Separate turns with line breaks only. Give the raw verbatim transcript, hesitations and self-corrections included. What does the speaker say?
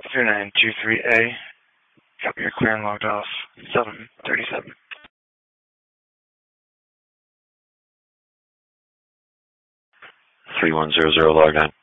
two nine two three A. Yep, you're clear and logged off. seven thirty-seven.
three one zero zero, log nine.